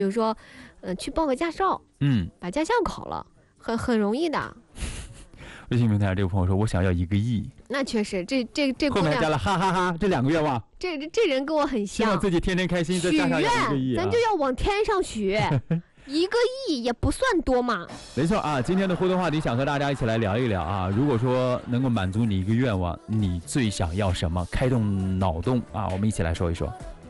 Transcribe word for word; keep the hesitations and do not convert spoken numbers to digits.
比如说，呃，去报个驾照， 嗯， 把驾校考了，很很容易的。 微信平台这个朋友说，我想要一个亿。 那确实，这这这姑娘后面加了哈哈哈，这两个愿望。 这这人跟我很像。 希望自己天天开心，再许加上一个亿、 愿， 啊， 咱就要往天上许。一个亿也不算多嘛。 没错啊，今天的互动话题想和大家一起来聊一聊啊。如果说能够满足你一个愿望，你最想要什么？开动脑洞啊，我们一起来说一说。